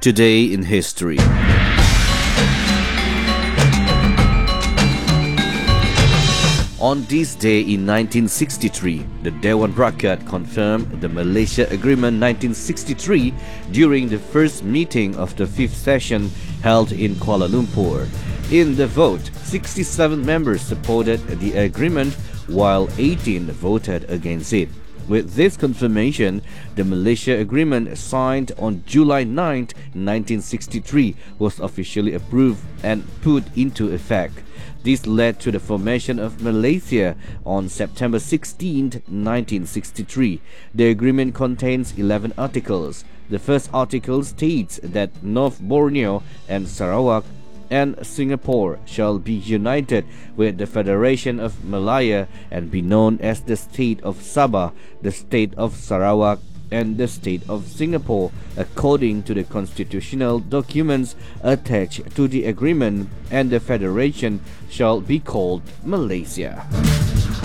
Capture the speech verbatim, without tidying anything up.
Today in History. On this day in nineteen sixty-three, the Dewan Rakyat confirmed the Malaysia Agreement nineteen sixty-three during the first meeting of the fifth session held in Kuala Lumpur. In the vote, sixty-seven members supported the agreement while eighteen voted against it. With this confirmation, the Malaysia Agreement signed on July ninth, nineteen sixty-three was officially approved and put into effect. This led to the formation of Malaysia on September sixteenth, nineteen sixty-three. The agreement contains eleven articles. The first article states that North Borneo and Sarawak and Singapore shall be united with the Federation of Malaya and be known as the State of Sabah, the State of Sarawak, and the State of Singapore, according to the constitutional documents attached to the agreement, and the federation shall be called Malaysia.